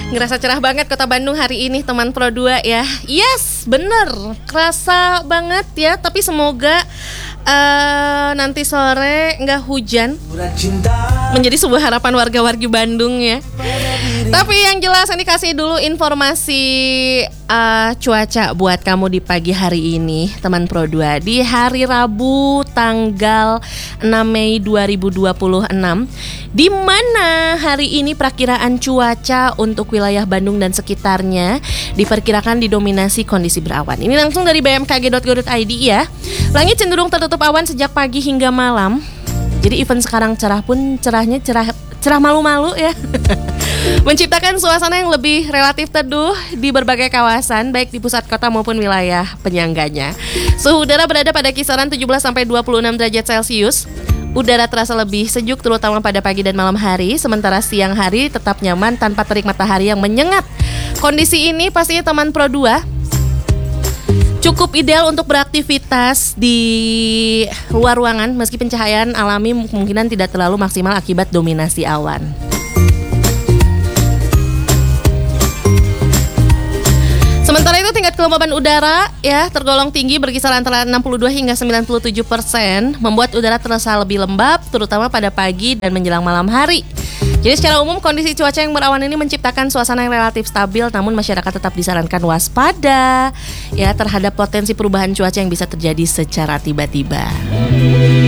Ngerasa cerah banget kota Bandung hari ini teman Pro 2 ya. Yes, bener, kerasa banget ya. Tapi semoga nanti sore nggak hujan, menjadi sebuah harapan warga-wargi Bandung ya. Tapi yang jelas ini kasih dulu informasi cuaca buat kamu di pagi hari ini teman Pro 2. Di hari Rabu tanggal 6 Mei 2026, di mana hari ini perakiraan cuaca untuk wilayah Bandung dan sekitarnya diperkirakan didominasi kondisi berawan. Ini langsung dari bmkg.go.id ya. Langit cenderung tertutup awan sejak pagi hingga malam. Jadi even sekarang cerah pun cerahnya cerah malu-malu ya. Menciptakan suasana yang lebih relatif teduh di berbagai kawasan, baik di pusat kota maupun wilayah penyangganya. Suhu udara berada pada kisaran 17-26 derajat Celcius. Udara terasa lebih sejuk terutama pada pagi dan malam hari, sementara siang hari tetap nyaman tanpa terik matahari yang menyengat. Kondisi ini pastinya teman Pro 2 cukup ideal untuk beraktivitas di luar ruangan meski pencahayaan alami kemungkinan tidak terlalu maksimal akibat dominasi awan. Sementara itu tingkat kelembaban udara ya tergolong tinggi berkisar antara 62 hingga 97%, membuat udara terasa lebih lembab terutama pada pagi dan menjelang malam hari. Jadi secara umum kondisi cuaca yang berawan ini menciptakan suasana yang relatif stabil, namun masyarakat tetap disarankan waspada ya terhadap potensi perubahan cuaca yang bisa terjadi secara tiba-tiba.